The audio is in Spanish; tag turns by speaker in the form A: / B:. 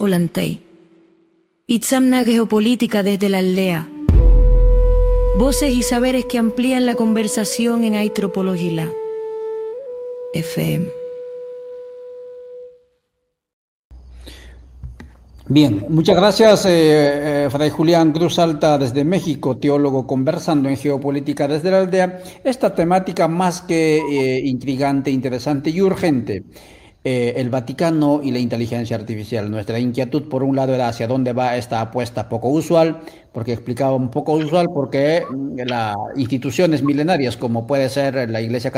A: Olantay. Itzamna Geopolítica desde la aldea. Voces y saberes que amplían la conversación en Aitropologila FM.
B: Bien, muchas gracias, Fray Julián Cruz Alta desde México, teólogo conversando en geopolítica desde la aldea. Esta temática más que intrigante, interesante y urgente. El Vaticano y la inteligencia artificial. Nuestra inquietud, por un lado, era hacia dónde va esta apuesta poco usual, porque explicaba un poco usual, porque las instituciones milenarias, como puede ser la Iglesia